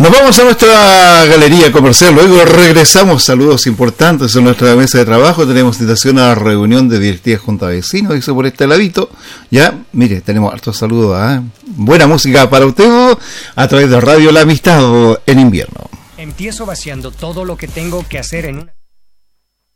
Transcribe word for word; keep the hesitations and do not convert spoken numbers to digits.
Nos vamos a nuestra galería comercial, luego regresamos. Saludos importantes en nuestra mesa de trabajo. Tenemos invitación a la reunión de directiva junta de vecinos, dice por este ladito. Ya, mire, tenemos hartos saludos, ¿eh? Buena música para usted a través de Radio La Amistad en invierno. Empiezo vaciando todo lo que tengo que hacer en una...